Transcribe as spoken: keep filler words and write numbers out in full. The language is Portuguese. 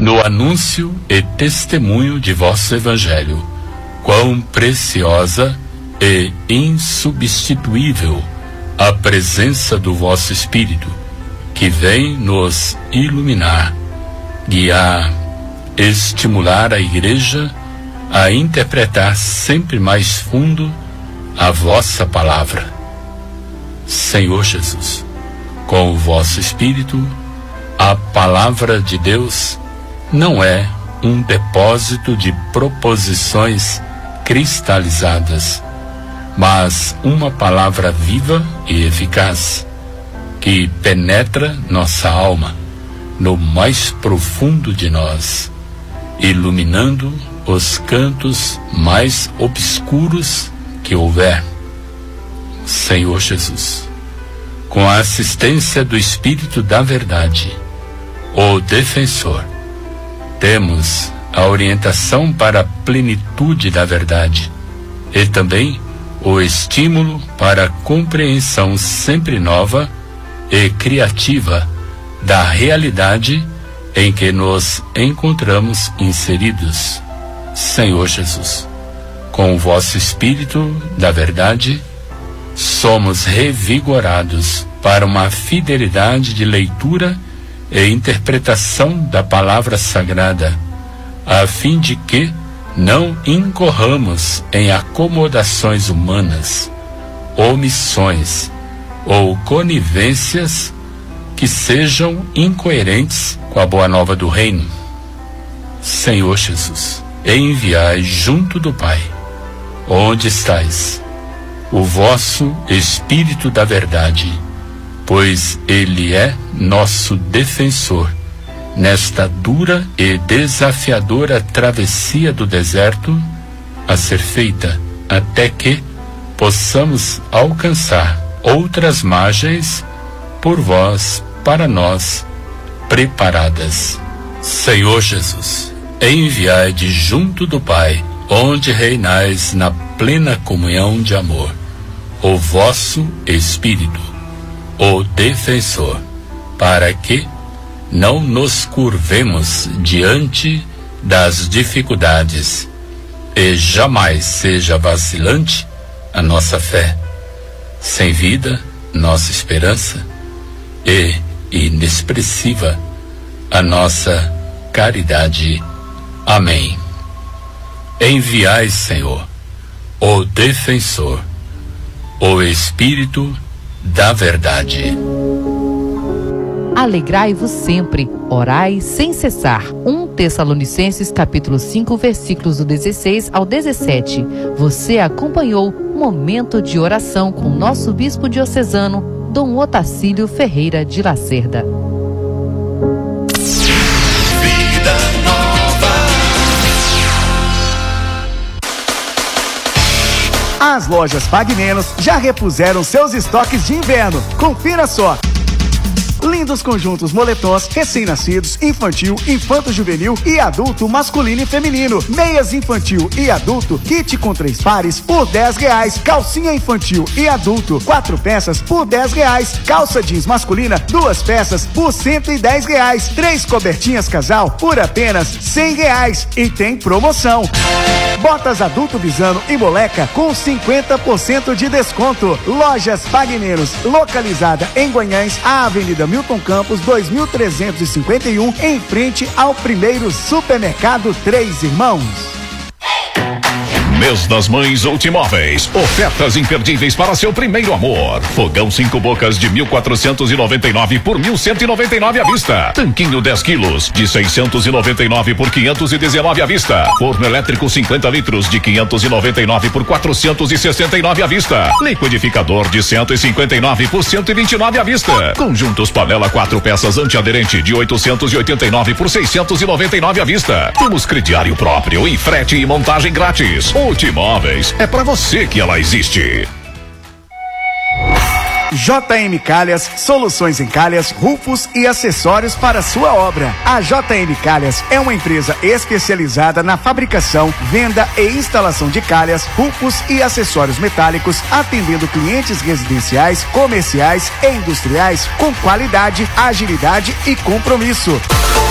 no anúncio e testemunho de vosso Evangelho. Quão preciosa e insubstituível a presença do vosso Espírito, que vem nos iluminar, guiar, estimular a Igreja a interpretar sempre mais fundo a vossa palavra. Senhor Jesus, com o vosso Espírito, a palavra de Deus não é um depósito de proposições cristalizadas, mas uma palavra viva e eficaz, que penetra nossa alma no mais profundo de nós, iluminando os cantos mais obscuros que houver. Senhor Jesus, com a assistência do Espírito da Verdade, o defensor, temos a orientação para a plenitude da verdade e também o estímulo para a compreensão sempre nova e criativa da realidade em que nos encontramos inseridos. Senhor Jesus, com o vosso Espírito da Verdade, somos revigorados para uma fidelidade de leitura e interpretação da palavra sagrada, a fim de que não incorramos em acomodações humanas, omissões ou conivências que sejam incoerentes com a boa nova do reino. Senhor Jesus, enviai junto do Pai, onde estais, o vosso Espírito da Verdade, pois ele é nosso defensor nesta dura e desafiadora travessia do deserto a ser feita até que possamos alcançar outras margens por vós para nós preparadas. Senhor Jesus, enviai de junto do Pai, onde reinais na plena comunhão de amor, o vosso Espírito, o defensor, para que não nos curvemos diante das dificuldades e jamais seja vacilante a nossa fé, sem vida nossa esperança e inexpressiva a nossa caridade. Amém. Enviai, Senhor, o defensor, o Espírito da Verdade. Alegrai-vos sempre, orai sem cessar. um Tessalonicenses capítulo cinco, versículos do dezesseis ao dezessete. Você acompanhou Momento de Oração com nosso bispo diocesano, Dom Otacílio Ferreira de Lacerda. Vida Nova. As lojas Pague Menos já repuseram seus estoques de inverno. Confira só. Lindos conjuntos moletons, recém-nascidos, infantil, infanto-juvenil e adulto masculino e feminino. Meias infantil e adulto, kit com três pares por dez reais. Calcinha infantil e adulto, quatro peças por dez reais. Calça jeans masculina, duas peças por cento e dez reais. Três cobertinhas casal por apenas cem reais. E tem promoção. Botas adulto Bisano e moleca com cinquenta por cento de desconto. Lojas Pague Menos, localizada em Guanhães, a Avenida Milton Campos, dois mil trezentos e cinquenta e um, em frente ao primeiro supermercado Três Irmãos. Mês das Mães Ultimóveis. Ofertas imperdíveis para seu primeiro amor. Fogão cinco bocas de mil quatrocentos e noventa e nove por mil cento e noventa e nove à vista. Tanquinho dez quilos de seiscentos e noventa e nove por quinhentos e dezenove à vista. Forno elétrico cinquenta litros de quinhentos e noventa e nove por quatrocentos e sessenta e nove à vista. Liquidificador de cento e cinquenta e nove por cento e vinte e nove à vista. Conjuntos panela quatro peças antiaderente de oitocentos e oitenta e nove por seiscentos e noventa e nove à vista. Temos crediário próprio e frete e montagem grátis. Ultimóveis, é pra você que ela existe. J M Calhas, soluções em calhas, rufos e acessórios para sua obra. A J M Calhas é uma empresa especializada na fabricação, venda e instalação de calhas, rufos e acessórios metálicos, atendendo clientes residenciais, comerciais e industriais com qualidade, agilidade e compromisso.